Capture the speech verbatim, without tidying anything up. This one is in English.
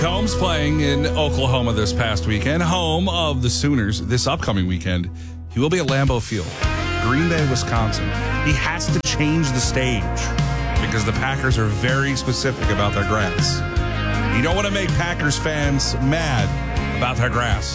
Combs playing in Oklahoma this past weekend, home of the Sooners this upcoming weekend. He will be at Lambeau Field, Green Bay, Wisconsin. He has to change the stage because the Packers are very specific about their grass. You don't want to make Packers fans mad about their grass.